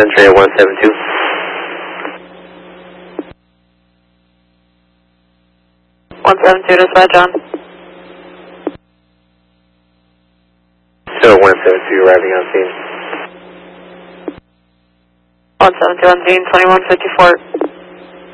Century at 172. Dispatch on. So 172 arriving on scene. 172 on scene, 2154.